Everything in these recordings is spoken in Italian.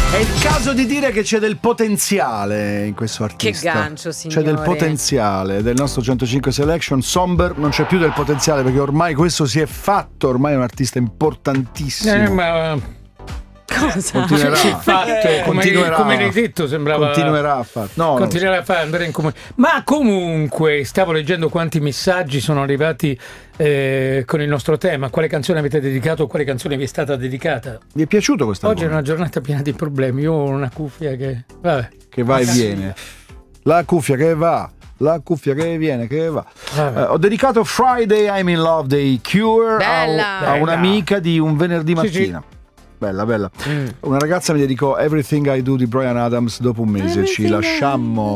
È il caso di dire che c'è del potenziale in questo artista. Che gancio, signore. C'è del potenziale del nostro 105 Selection. Somber non c'è più del potenziale perché ormai questo si è fatto, ormai è un artista importantissimo. Ma Cosa? Continuerà. come l'hai detto, sembrava continuerà a fare. No, continuerà a fare andare in comune. Ma comunque stavo leggendo quanti messaggi sono arrivati con il nostro tema. Quale canzone avete dedicato? Quale canzone vi è stata dedicata? Vi è piaciuto questa Oggi è una giornata piena di problemi. Io ho una cuffia che va e viene. La cuffia che va. La cuffia che viene, che va. Ho dedicato Friday I'm in Love dei Cure a un'amica di un venerdì mattina. Sì. Bella. Una ragazza mi dedicò Everything I Do di Bryan Adams. Dopo un mese ci lasciammo.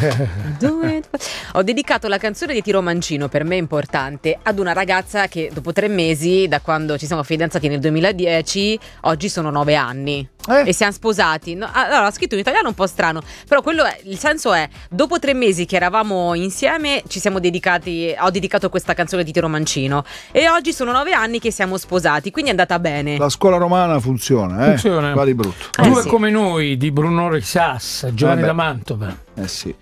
Ho dedicato la canzone di Tiro Mancino, per me importante, ad una ragazza che dopo 3 mesi, da quando ci siamo fidanzati nel 2010, oggi sono 9 anni. E siamo sposati. Allora, ha scritto in italiano un po' strano, però il senso è: dopo 3 mesi che eravamo insieme, ci siamo dedicati. Ho dedicato questa canzone di Tiro Mancino. E oggi sono 9 anni che siamo sposati, quindi è andata bene. La scuola romana funziona. Va di brutto. Due sì. come noi, di Bruno Risas, Giovanni da Mantova. Sì.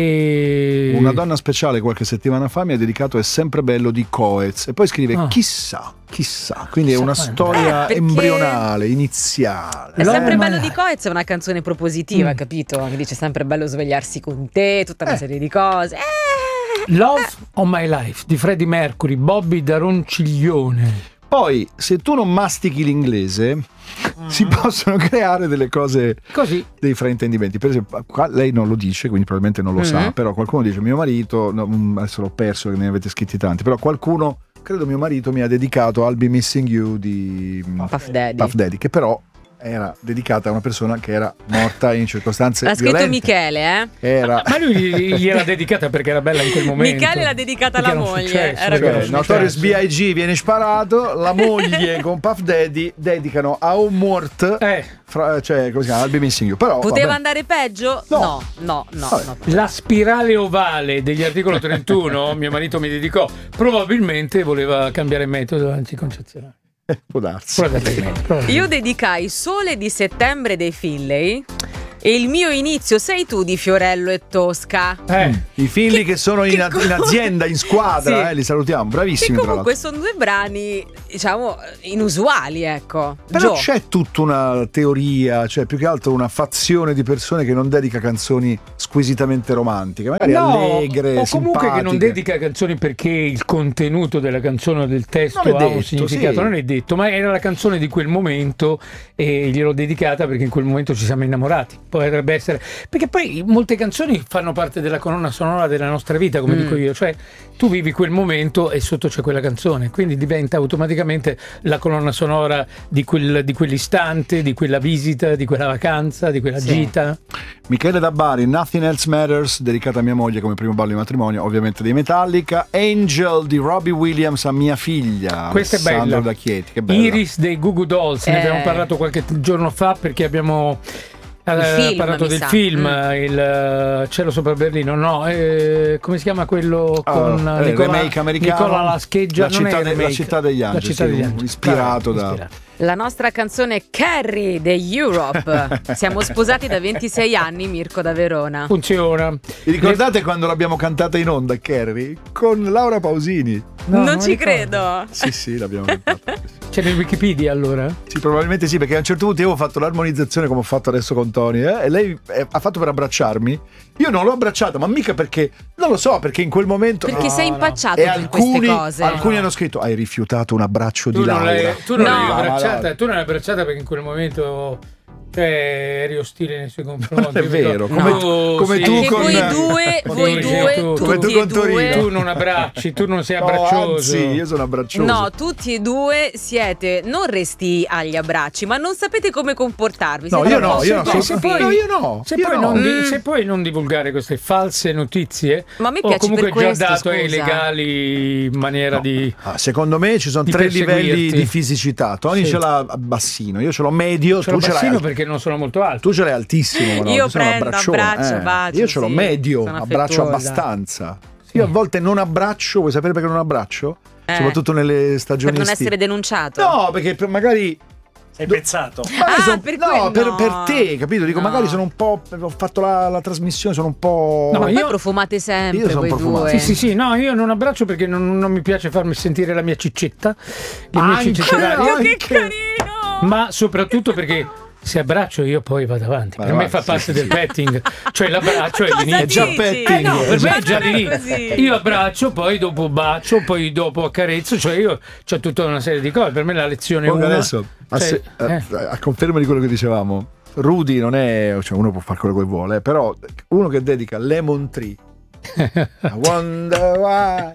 E una donna speciale qualche settimana fa mi ha dedicato È sempre bello di Coez e poi scrive chissà, quindi è una storia embrionale, iniziale. È sempre bello di Coez, è una canzone propositiva, capito? Che dice sempre bello svegliarsi con te, tutta una serie di cose. Love of My Life di Freddie Mercury, Bobby da Ronciglione. Poi, se tu non mastichi l'inglese, si possono creare delle cose così, dei fraintendimenti. Per esempio, qua lei non lo dice, quindi probabilmente non lo sa, però qualcuno dice mio marito, adesso l'ho perso che ne avete scritti tanti, però qualcuno, credo mio marito, mi ha dedicato I'll Be Missing You di Puff Daddy, che però era dedicata a una persona che era morta in circostanze violente. L'ha scritto Michele, Ma lui gliela dedicata perché era bella in quel momento. Michele l'ha dedicata alla moglie. Notorious B.I.G. viene sparato, la moglie con Puff Daddy dedicano a un mort, come si chiama? I'll Be Missing You. Però poteva andare peggio? No. La spirale ovale degli articolo 31 mio marito mi dedicò, probabilmente voleva cambiare metodo anticoncezionale. Può darsi. Io dedicai Sole di settembre dei Finlay e Il mio inizio sei tu di Fiorello e Tosca. I Finlay che sono in azienda, in squadra, li salutiamo, bravissimi. Che comunque sono 2 brani, diciamo, inusuali, ecco. Però c'è tutta una teoria, cioè più che altro una fazione di persone che non dedica canzoni squisitamente romantiche, magari allegre, o comunque simpatiche. che non dedica canzoni perché il contenuto della canzone o del testo ha un significato, non è detto, ma era la canzone di quel momento e gliel'ho dedicata perché in quel momento ci siamo innamorati. Potrebbe essere, perché poi molte canzoni fanno parte della colonna sonora della nostra vita, come dico io, cioè tu vivi quel momento e sotto c'è quella canzone, quindi diventa automaticamente la colonna sonora di quell'istante, di quella visita, di quella vacanza, di quella gita. Michele da Bari, Nothing Else Matters, dedicata a mia moglie come primo ballo di matrimonio, ovviamente dei Metallica. Angel di Robbie Williams a mia figlia. Questa è bella. Da Chieti, che bella. Iris dei Goo Goo Dolls, ne abbiamo parlato qualche giorno fa perché abbiamo parlato del film Il cielo sopra Berlino, come si chiama quello con remake americano, Nicola La Scheggia, la città degli angeli, ispirato da la nostra canzone Carrie dei Europe. Siamo sposati da 26 anni, Mirko da Verona. Funziona. Vi ricordate quando l'abbiamo cantata in onda, Carrie? Con Laura Pausini. No, non ci credo. Sì, l'abbiamo cantata. C'è nel Wikipedia allora? Sì, probabilmente sì, perché a un certo punto io ho fatto l'armonizzazione come ho fatto adesso con Tony, e lei ha fatto per abbracciarmi. Io non l'ho abbracciata, ma mica perché, non lo so, perché in quel momento perché sei impacciato in queste cose. Alcuni hanno scritto hai rifiutato un abbraccio di Laura. Tu non l'hai abbracciata perché in quel momento eri ostile nei suoi confronti. Non è vero, come tu con voi due tutti e due. Tu non abbracci, tu non sei abbraccioso. Anzi, io sono abbraccioso. No, tutti e due siete non resti agli abbracci, ma non sapete come comportarvi. No, io no. Se puoi non divulgare queste false notizie, ma a me piace comunque per questo, già dato scusa. ai legali in maniera di secondo me ci sono 3 livelli di fisicità. Tony ce l'ha bassino, io ce l'ho medio, tu ce l'hai perché non sono molto alto. Tu ce l'hai altissimo, io prendo, abbraccio, bacio. Io ce l'ho medio, abbraccio abbastanza. Io a volte non abbraccio, vuoi sapere perché non abbraccio? Soprattutto nelle stagioni per non estive. essere denunciato. No, perché magari Sei pensato? Per te, capito? Dico, magari sono un po'. Ho fatto la trasmissione, sono un po'. No, ma poi profumate sempre voi due. Sì, no, io non abbraccio perché non mi piace farmi sentire la mia ciccetta. Le mie ciccette che carino! Ma soprattutto perché se abbraccio io poi vado avanti. Per me fa parte del petting, cioè l'abbraccio è l'inizio. È già petting. No, per me è già l'inizio. Io abbraccio, poi dopo bacio, poi dopo accarezzo, cioè io c'ho tutta una serie di cose. Per me la lezione è una. Adesso, a conferma di quello che dicevamo, Rudy non è, cioè uno può fare quello che vuole, però uno che dedica Lemon Tree. I wonder why.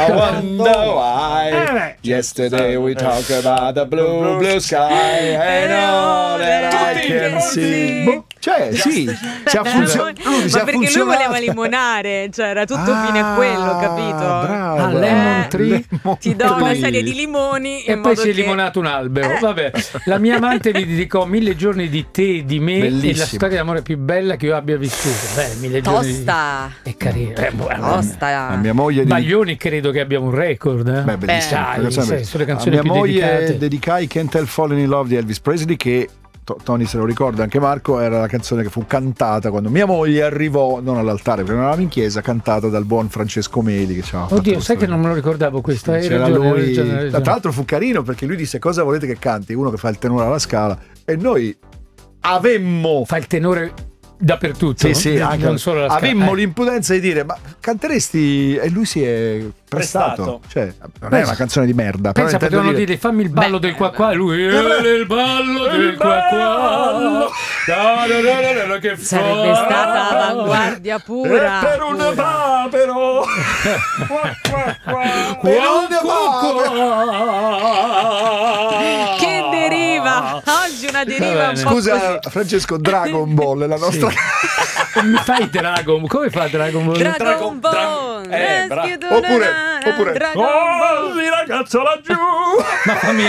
Yesterday we talked about the blue sky. I know that I can see. Cioè, sì, ma perché lui voleva limonare, cioè era tutto fine a quello, capito? Bravo. Lemon Tree. Ti do una serie di limoni e poi si è limonato un albero. Vabbè, la mia amante mi dedicò 1000 giorni di te e di me. Bellissimo. E la storia d'amore più bella che io abbia vissuto. 1000 giorni. Tosta. È carina. Tosta. La mia moglie Baglioni credo che abbia un record. Beh, bellissimo. Sulle canzoni a mia più moglie dedicate. dedicai Can't Help Falling in Love di Elvis Presley, che Tony se lo ricorda, anche Marco, era la canzone che fu cantata quando mia moglie arrivò, non all'altare perché non eravamo in chiesa, cantata dal buon Francesco Meli, che oddio, sai che non me lo ricordavo questo. C'era lui. Tra l'altro fu carino perché lui disse: cosa volete che canti? Uno che fa il tenore alla Scala, e noi fa il tenore dappertutto, sì, anche non solo la avemmo l'impudenza di dire: ma canteresti? E lui si è prestato. Cioè, non è una canzone di merda. Pensa, potevano dire fammi il ballo del qua qua, lui il ballo del qua qua. Che sarebbe stata avanguardia pura. Per un papero. Che deriva. Oggi una deriva un po'. Scusa Francesco, Dragon Ball è la nostra. Mi fai Dragon? Come fa Dragon Ball? Dragon Ball. Oppure corri ragazzo laggiù. Ma fammi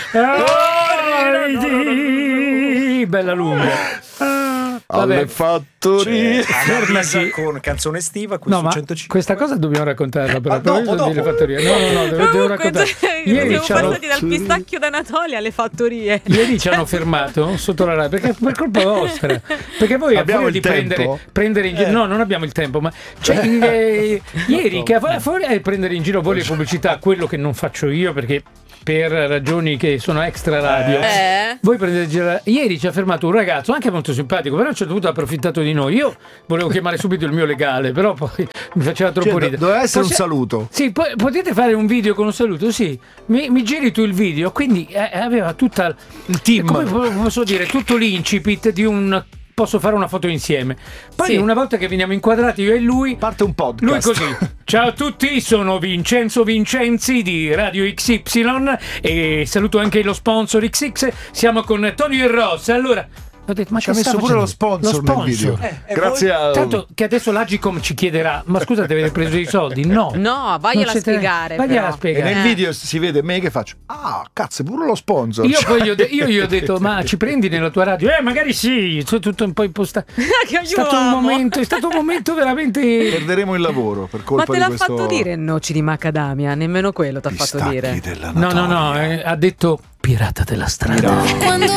Heidi, bella lunga. Alle fattorie. Fermati con canzone estiva qui su 105. Questa cosa dobbiamo raccontarla però. Dopo. Fattorie. No, devo raccontare. Ieri siamo passati dal pistacchio d'Anatolia alle fattorie. Ieri ci hanno fermato sotto la Rai perché per colpa vostra. Perché voi abbiamo di prendere in giro. No, non abbiamo il tempo, ma ieri che a fuori prendere in giro voi le pubblicità, quello che non faccio io perché per ragioni che sono extra radio. Voi prendete in giro. Ieri ci ha fermato un ragazzo anche molto simpatico, però ci ha dovuto approfittato di noi. Io volevo chiamare subito il mio legale, però poi mi faceva troppo ridere. Doveva essere un saluto. Sì, potete fare un video con un saluto? Sì, mi giri tu il video. Quindi aveva tutta il team. Come posso dire, tutto l'incipit di un. Posso fare una foto insieme. Poi una volta che veniamo inquadrati io e lui, parte un podcast. Lui così: ciao a tutti, sono Vincenzo Vincenzi di Radio XY e saluto anche lo sponsor XX. Siamo con Tony e Ross. Allora ho detto, ma ci ha messo pure lo sponsor nel video. Grazie a. Tanto che adesso l'Agicom ci chiederà: ma scusate, avete preso i soldi? No, vagliela a spiegare. E nel video si vede me che faccio: ah, cazzo, è pure lo sponsor. Io poi gli ho detto: ma ci prendi nella tua radio? Magari sì. Sono tutto un po' impostato. È stato un momento veramente. Perderemo il lavoro per colpa di questo. Ma te l'ha fatto dire noci di macadamia? Nemmeno quello t'ha fatto dire. No, ha detto pirata della strada.